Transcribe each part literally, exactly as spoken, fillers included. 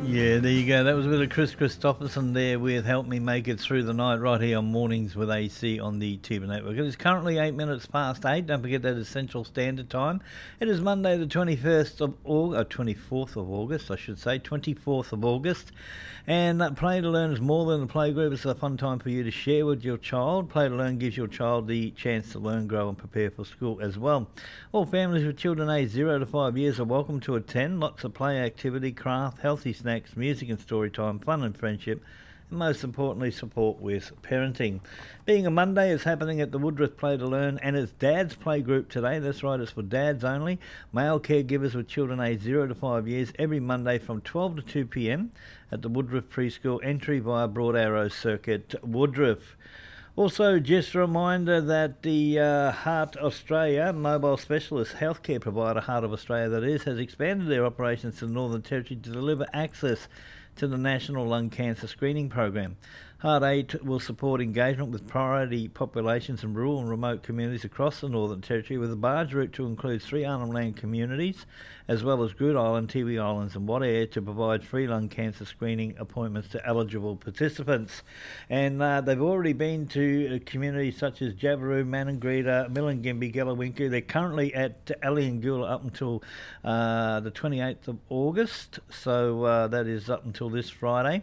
Yeah, there you go. That was a bit of Chris Christopherson there with Help Me Make It Through the Night right here on Mornings with A C on the Tiba Network. It is currently eight minutes past eight. Don't forget that is Central Standard Time. It is Monday the twenty-first of August, uh, twenty-fourth of August, I should say, twenty-fourth of August. And uh, Play to Learn is more than a playgroup. It's a fun time for you to share with your child. Play to Learn gives your child the chance to learn, grow and prepare for school as well. All families with children aged zero to five years are welcome to attend. Lots of play activity, craft, healthy snacks, music and story time, fun and friendship, and most importantly, support with parenting. Being a Monday, it's happening at the Woodruff Play to Learn, and it's Dad's Play Group today. That's right, it's for dads only. Male caregivers with children aged zero to five years every Monday from twelve to two p m at the Woodruff Preschool. Entry via Broad Arrow Circuit, Woodruff. Also, just a reminder that the uh, Heart Australia mobile specialist healthcare provider, Heart of Australia that is, has expanded their operations to the Northern Territory to deliver access to the National Lung Cancer Screening Program. Heart eight will support engagement with priority populations in rural and remote communities across the Northern Territory, with a barge route to include three Arnhem Land communities, as well as Good Island, Tiwi Islands and Wadair, to provide free lung cancer screening appointments to eligible participants. And uh, they've already been to uh, communities such as Jabiru, Maningrida, Milingimbi, Gallawinku. They're currently at Aliangula up until uh, the twenty-eighth of August, so uh, that is up until this Friday.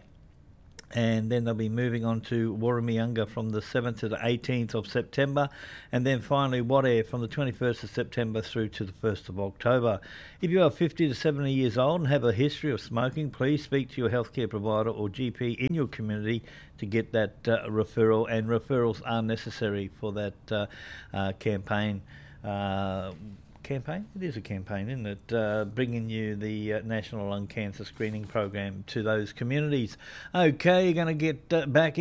And then they'll be moving on to Warramiunga from the seventh to the eighteenth of September, and then finally Wadair from the twenty-first of September through to the first of October. If you are fifty to seventy years old and have a history of smoking, please speak to your healthcare provider or G P in your community to get that uh, referral, and referrals are necessary for that uh, uh, campaign. Uh, campaign? It is a campaign, isn't it? Uh, bringing you the uh, National Lung Cancer Screening Program to those communities. Okay, you're going to get uh, back